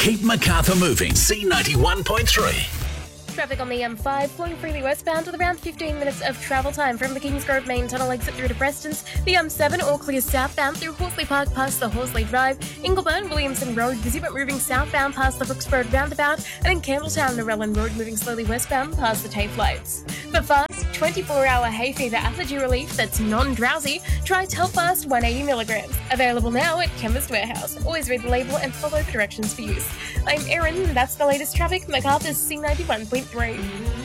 Keep Macarthur moving. C91.3. Traffic on the M5 flowing freely westbound with around 15 minutes of travel time from the Kingsgrove main tunnel exit through to Prestons. The M7 all clear southbound through Horsley Park past the Horsley Drive, Ingleburn, Williamson Road, busy but moving southbound past the Brooks Road roundabout, and in Campbelltown, Narellan Road moving slowly westbound past the TAFE lights. For fast, 24-hour hay fever allergy relief that's non-drowsy, try Telfast 180 milligrams. Available now at Chemist Warehouse. Always read the label and follow the directions for use. I'm Erin, that's the latest traffic. Macarthur's C91.3.